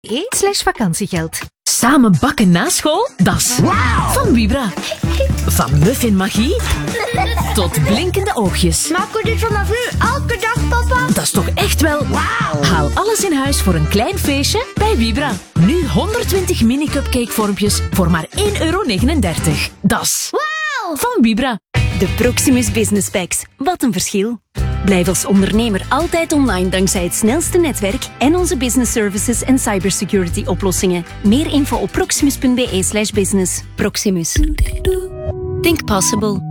vakantiegeld. Samen bakken na school? Dat van Vibra. Van muffinmagie tot blinkende oogjes. Maken we dit vanaf nu elke dag, papa? Dat is toch echt wel... Wauw. Haal alles in huis voor een klein feestje bij Vibra. Nu 120 mini-cupcake-vormpjes voor maar €1,39. Dat is van Vibra. De Proximus Business Packs. Wat een verschil. Blijf als ondernemer altijd online dankzij het snelste netwerk en onze business services en cybersecurity oplossingen. Meer info op proximus.be/business. Proximus. Think possible.